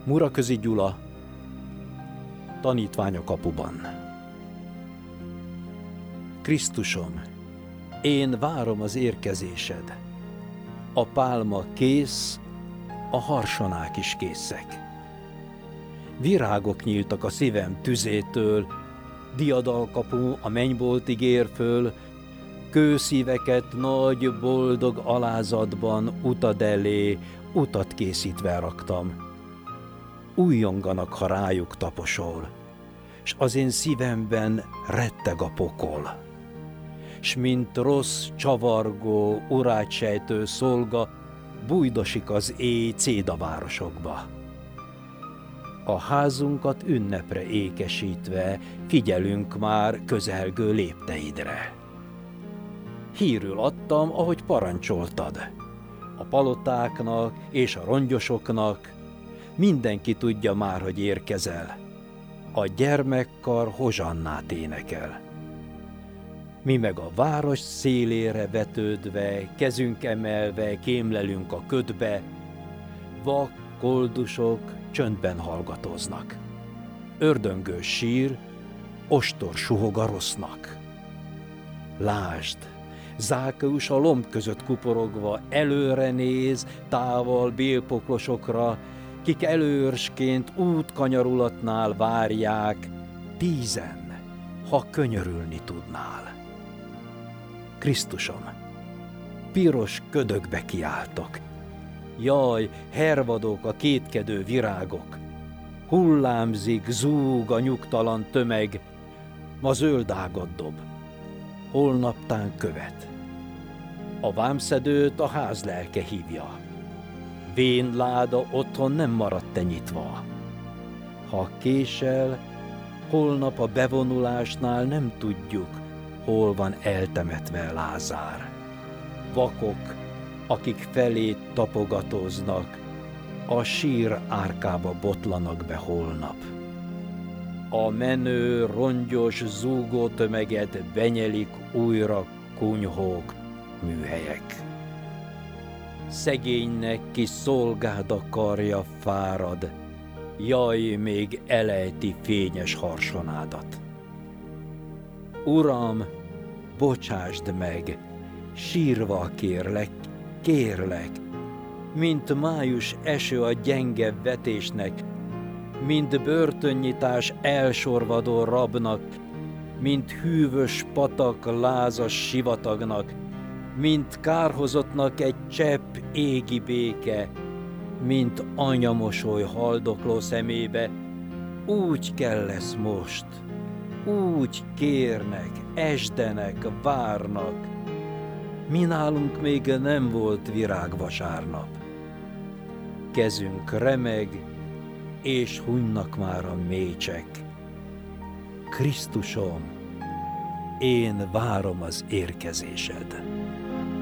Muraközi Gyula, Tanítvány a kapuban. Krisztusom, én várom az érkezésed. A pálma kész, a harsonák is készek. Virágok nyíltak a szívem tüzétől, diadalkapu a mennyboltig ér föl, kőszíveket nagy boldog alázatban utad elé, utat készítve raktam. Újjonganak, ha rájuk taposol, s az én szívemben retteg a pokol. S mint rossz, csavargó, urátsejtő szolga, bújdosik az éj cédavárosokba. A házunkat ünnepre ékesítve figyelünk már közelgő lépteidre. Hírül adtam, ahogy parancsoltad. A palotáknak és a rongyosoknak, mindenki tudja már, hogy érkezel. A gyermekkar hozsannát énekel. Mi meg a város szélére vetődve, kezünk emelve kémlelünk a ködbe, vak koldusok csöndben hallgatóznak. Ördöngő sír, ostor suhog a rossznak. Lásd, Zákeus a lomb között kuporogva előre néz, tával bélpoklosokra, kik előrsként útkanyarulatnál várják, 10, ha könyörülni tudnál. Krisztusom, piros ködökbe kiáltok. Jaj, hervadok a kétkedő virágok. Hullámzik, zúg a nyugtalan tömeg, ma zöld ágat dob, holnaptán követ. A vámszedőt a ház lelke hívja. Vén láda otthon nem maradt te nyitva. Ha késel, holnap a bevonulásnál nem tudjuk, hol van eltemetve Lázár. Vakok, akik felét tapogatóznak, a sír árkába botlanak be holnap. A menő, rongyos, zúgó tömeget benyelik újra kunyhók, műhelyek. Szegénynek kis szolgád a karja fárad, jaj, még elejti fényes harsonádat. Uram, bocsásd meg, sírva kérlek, kérlek, mint május eső a gyenge vetésnek, mint börtönnyitás elsorvadó rabnak, mint hűvös patak lázas sivatagnak, mint kárhozottnak egy csepp égi béke, mint anyamosoly haldokló szemébe, úgy kell lesz most, úgy kérnek, esdenek, várnak. Mi nálunk még nem volt virágvasárnap. Kezünk remeg, és hunynak már a mécsek. Krisztusom, én várom az érkezésed.